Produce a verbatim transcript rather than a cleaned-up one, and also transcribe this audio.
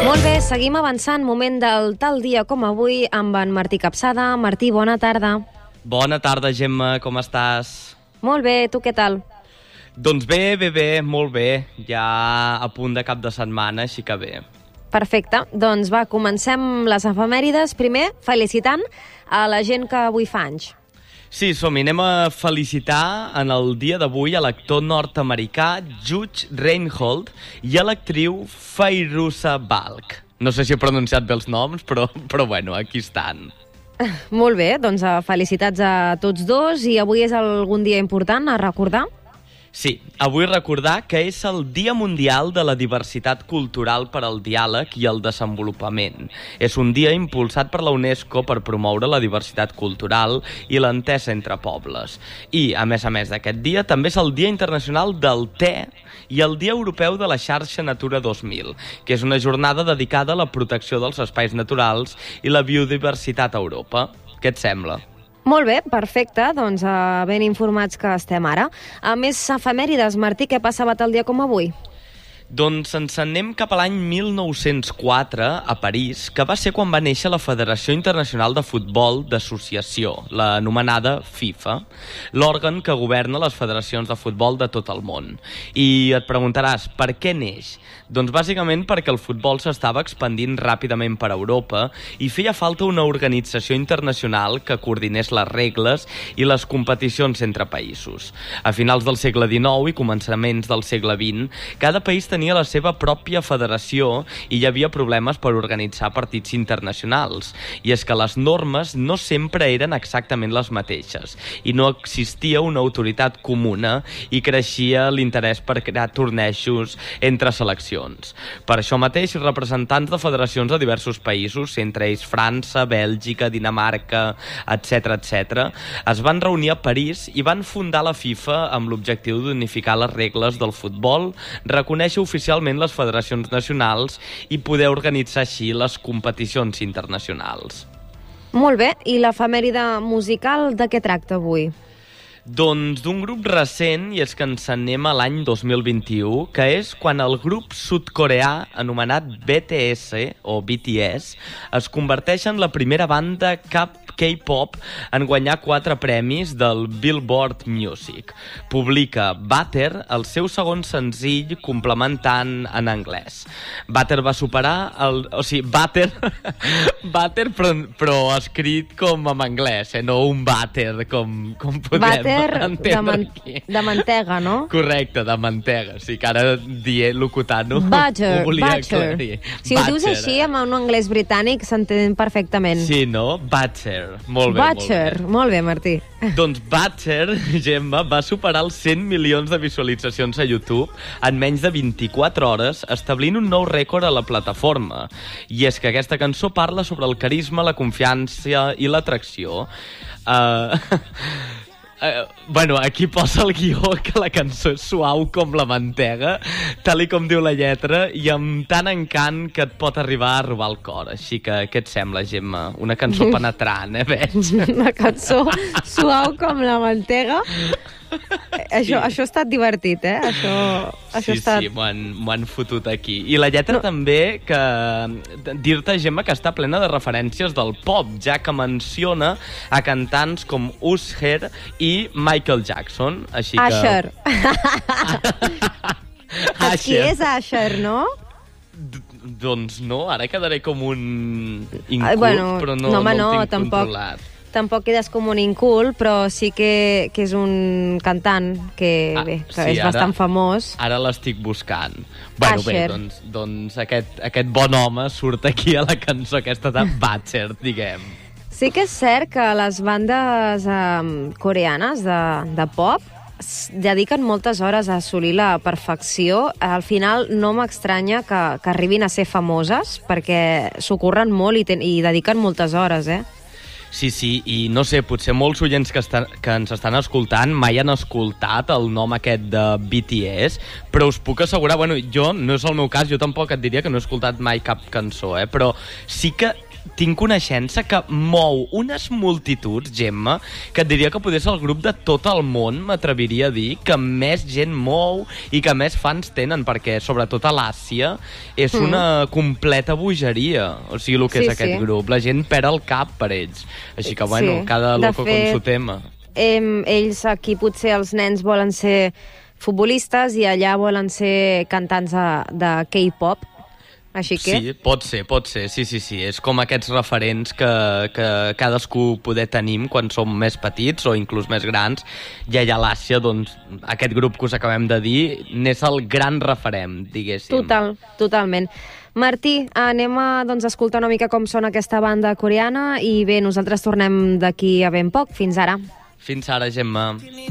Molt bé, seguim avançant. Moment del tal dia com avui amb en Martí Capçada. Martí, bona tarda. Bona tarda, Gemma, com estàs? Molt bé, tu què tal? Doncs bé, bé, bé, molt bé. Ja a punt de cap de setmana, així que bé. Perfecte. Doncs va, comencem les efemèrides. Primer, felicitant a la gent que avui fa anys. Sí, som-hi. Anem a felicitar en el dia d'avui a l'actor nord-americà Judge Reinhold i a l'actriu Fairuza Balk. No sé si he pronunciat bé els noms, però, però bueno, aquí estan. Molt bé, doncs felicitats a tots dos. I avui és algun dia important a recordar? Sí, avui recordar que és el Dia Mundial de la Diversitat Cultural per al Diàleg i el Desenvolupament. És un dia impulsat per la UNESCO per promoure la diversitat cultural i l'entesa entre pobles. I, a més a més d'aquest dia, també és el Dia Internacional del Te i el Dia Europeu de la Xarxa Natura dos mil, que és una jornada dedicada a la protecció dels espais naturals i la biodiversitat a Europa. Què et sembla? Molt bé, perfecte, doncs uh, ben informats que estem ara. A més efemèrides, Martí, què passava tal dia com avui? Doncs ens anem cap a l'any mil nou-cents quatre, a París, que va ser quan va néixer la Federació Internacional de Futbol d'Associació, la anomenada FIFA, l'òrgan que governa les federacions de futbol de tot el món. I et preguntaràs, per què neix? Doncs bàsicament perquè el futbol s'estava expandint ràpidament per Europa i feia falta una organització internacional que coordinés les regles i les competicions entre països. A finals del segle dinou i començaments del segle vint, cada país tenia la seva pròpia federació i hi havia problemes per organitzar partits internacionals. I és que les normes no sempre eren exactament les mateixes i no existia una autoritat comuna i creixia l'interès per crear tornejos entre seleccions. Per això mateix, representants de federacions de diversos països, entre ells França, Bèlgica, Dinamarca, etcètera, etcètera, es van reunir a París i van fundar la FIFA amb l'objectiu d'unificar les regles del futbol, reconèixer oficialment les federacions nacionals i poder organitzar així les competicions internacionals. Molt bé, i l'efemèride musical de què tracta avui? Doncs d'un grup recent, i és que ens anem a l'any dos mil vint-i-u, que és quan el grup sud-coreà anomenat B T S, o B T S, es converteix en la primera banda cap K-pop en guanyar quatre premis del Billboard Music. Publica Butter, el seu segon senzill, complementant en anglès. Butter va superar el... O sigui, Butter... Butter, però, però escrit com en anglès, eh? No un butter, com, com podem Butter entendre de, man aquí. de mantega, no? Correcte, de mantega. O sigui que ara dient, locutant-ho, Butter, ho volia butter. aclarir. Si ho Butter. dius així, amb un anglès britànic, s'entén perfectament. Sí, no? Butter. Molt bé, Butcher, molt bé. molt bé, Martí. Doncs Butter, Gemma, va superar els cent milions de visualitzacions a YouTube en menys de vint-i-quatre hores, establint un nou rècord a la plataforma. I és que aquesta cançó parla sobre el carisma, la confiança i l'atracció. Uh, Uh, bueno, aquí posa el guió que la cançó és suau com la mantega, tal i com diu la lletra, i amb tant encant que et pot arribar a robar el cor. Així que què et sembla, Gemma? Una cançó penetrant, eh, veig? Una cançó suau com la mantega. Això, Sí. això ha estat divertit, eh? Això, això sí, ha estat... sí, m'ho han, m'ho han fotut aquí. I la lletra no. també, que dir-te, Gemma, que està plena de referències del pop, ja que menciona a cantants com Usher i Michael Jackson. Així que... Usher. Saps qui és Usher, no? D doncs no, ara quedaré com un incult, Ai, bueno, però no, no, home, no el no, tinc tampoc. controlat. Tampoc quedes com un incult, però sí que, que és un cantant que, Ah, bé, que sí, és ara- bastant famós. Ara l'estic buscant. Bueno, bé, Usher. doncs, doncs aquest, aquest bon home surt aquí a la cançó aquesta de Butcher, diguem. Sí que és cert que les bandes eh, coreanes de, de pop s- dediquen moltes hores a assolir la perfecció. Al final no m'estranya que, que arribin a ser famoses, perquè s'ho curren molt i, ten, i dediquen moltes hores, eh? Sí, sí, i no sé, potser molts oients que, estan, que ens estan escoltant mai han escoltat el nom aquest de B T S, però us puc assegurar, bueno, jo, no és el meu cas, jo tampoc et diria que no he escoltat mai cap cançó, eh, però sí que tinc coneixença que mou unes multituds, Gemma, que et diria que podria ser el grup de tot el món, m'atreviria a dir, que més gent mou i que més fans tenen, perquè sobretot a l'Àsia és mm. una completa bogeria, o sigui, el que sí, és aquest sí. grup. La gent perd el cap per ells. Així que, bueno, sí. cada loco fet, con su tema. Eh, ells aquí potser els nens volen ser futbolistes i allà volen ser cantants de, de K-pop. Així que... Sí, pot ser, pot ser, sí, sí, sí. És com aquests referents que, que cadascú poder tenim quan som més petits o inclús més grans, i allà a l'Àsia, doncs, aquest grup que us acabem de dir n'és el gran referent, diguéssim. Total, totalment. Martí, anem a doncs, escoltar una mica com sona aquesta banda coreana i bé, nosaltres tornem d'aquí a ben poc. Fins ara. Fins ara, Gemma.